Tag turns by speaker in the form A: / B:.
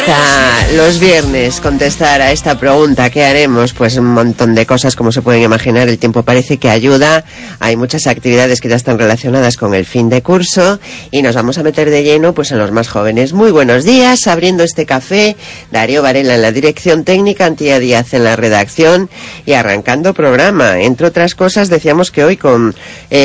A: Los viernes contestar a esta pregunta, ¿qué haremos? Pues un montón de cosas, como se pueden imaginar. El tiempo parece que ayuda. Hay muchas actividades que ya están relacionadas con el fin de curso y nos vamos a meter de lleno pues en los más jóvenes. Muy buenos días, abriendo este café, Darío Varela en la dirección técnica, Antía Díaz en la redacción y arrancando programa. Entre otras cosas, decíamos que hoy con